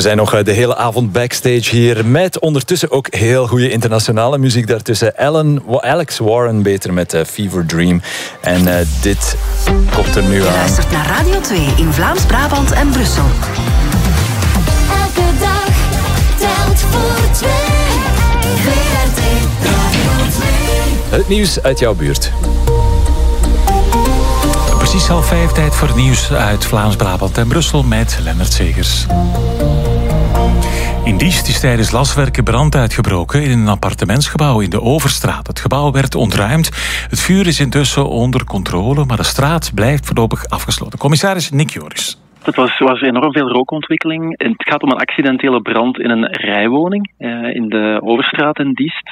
zijn nog de hele avond backstage hier met ondertussen ook heel goede internationale muziek daartussen. Alex Warren beter met Fever Dream. En dit komt er nu aan. Je luistert naar Radio 2 in Vlaams-Brabant en Brussel. Elke dag telt voor twee. VRT Radio 2. Het nieuws uit jouw buurt. Precies 4:30 tijd voor het nieuws uit Vlaams-Brabant en Brussel met Lennart Zegers. In Diest is tijdens laswerken brand uitgebroken in een appartementsgebouw in de Overstraat. Het gebouw werd ontruimd. Het vuur is intussen onder controle, maar de straat blijft voorlopig afgesloten. Commissaris Nick Joris. Het was enorm veel rookontwikkeling. Het gaat om een accidentele brand in een rijwoning in de Overstraat in Diest.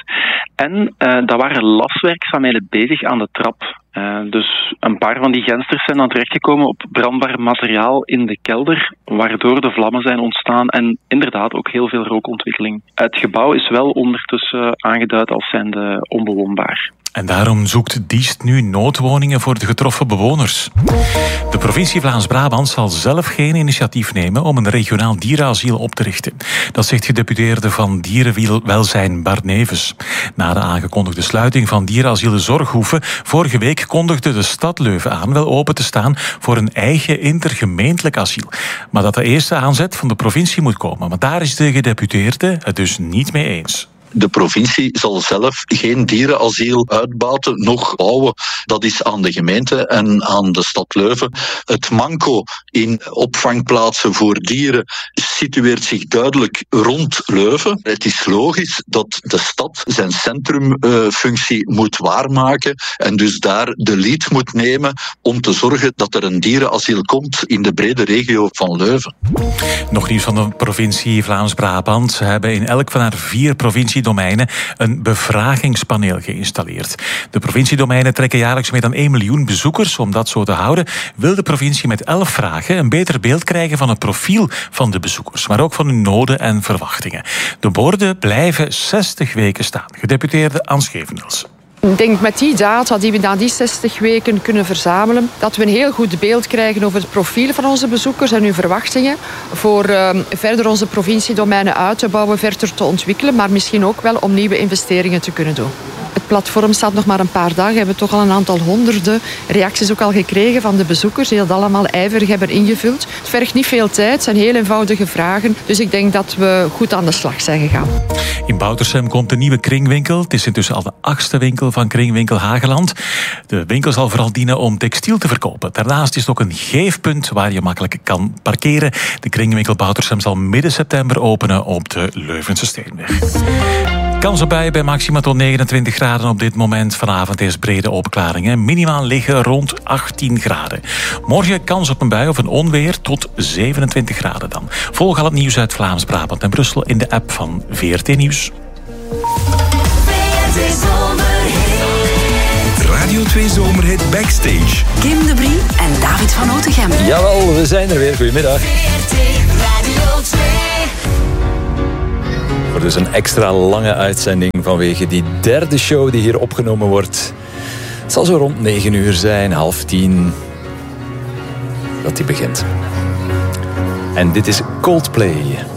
En daar waren laswerkzaamheden bezig aan de trap. Dus een paar van die gensters zijn dan terechtgekomen op brandbaar materiaal in de kelder, waardoor de vlammen zijn ontstaan en inderdaad ook heel veel rookontwikkeling. Het gebouw is wel ondertussen aangeduid als zijnde onbewoonbaar. En daarom zoekt Diest nu noodwoningen voor de getroffen bewoners. De provincie Vlaams-Brabant zal zelf geen initiatief nemen om een regionaal dierenasiel op te richten. Dat zegt gedeputeerde van Dierenwelzijn Bart Neves. Na de aangekondigde sluiting van dierenasiel de Zorghoeve vorige week kondigde de stad Leuven aan wel open te staan voor een eigen intergemeentelijk asiel. Maar dat de eerste aanzet van de provincie moet komen. Maar daar is de gedeputeerde het dus niet mee eens. De provincie zal zelf geen dierenasiel uitbaten, nog bouwen. Dat is aan de gemeente en aan de stad Leuven. Het manco in opvangplaatsen voor dieren situeert zich duidelijk rond Leuven. Het is logisch dat de stad zijn centrumfunctie moet waarmaken en dus daar de lead moet nemen om te zorgen dat er een dierenasiel komt in de brede regio van Leuven. Nog nieuws van de provincie Vlaams-Brabant. Ze hebben in elk van haar 4 provinciedomeinen een bevragingspaneel geïnstalleerd. De provinciedomeinen trekken jaarlijks meer dan 1 miljoen bezoekers. Om dat zo te houden wil de provincie met 11 vragen een beter beeld krijgen van het profiel van de bezoekers, maar ook van hun noden en verwachtingen. De borden blijven 60 weken staan. Gedeputeerde Ans Gevenels. Ik denk met die data die we na die 60 weken kunnen verzamelen, dat we een heel goed beeld krijgen over het profiel van onze bezoekers en hun verwachtingen. Voor verder onze provinciedomeinen uit te bouwen, verder te ontwikkelen, maar misschien ook wel om nieuwe investeringen te kunnen doen. Het platform staat nog maar een paar dagen. We hebben toch al een aantal honderden reacties ook al gekregen van de bezoekers die dat allemaal ijverig hebben ingevuld. Het vergt niet veel tijd, het zijn heel eenvoudige vragen. Dus ik denk dat we goed aan de slag zijn gegaan. In Boutersem komt een nieuwe kringwinkel. Het is intussen al de 8e winkel van Kringwinkel Hageland. De winkel zal vooral dienen om textiel te verkopen. Daarnaast is het ook een geefpunt waar je makkelijk kan parkeren. De kringwinkel Boutersem zal midden september openen op de Leuvense Steenweg. Kans op buien bij maximaal tot 29 graden op dit moment. Vanavond is brede opklaringen. Minimaal liggen rond 18 graden. Morgen kans op een bui of een onweer tot 27 graden dan. Volg al het nieuws uit Vlaams-Brabant en Brussel in de app van VRT Nieuws. Radio 2 Zomerhit Backstage. Kim de Brie en David van Otegem. Jawel, we zijn er weer. Goedemiddag. Voor dus een extra lange uitzending vanwege die 3e show die hier opgenomen wordt. Het zal zo rond 9 uur zijn, 9:30, dat die begint. En dit is Coldplay.